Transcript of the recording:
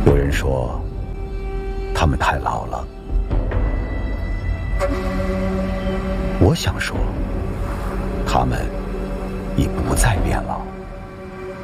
有人说他们太老了，我想说他们已不再变老。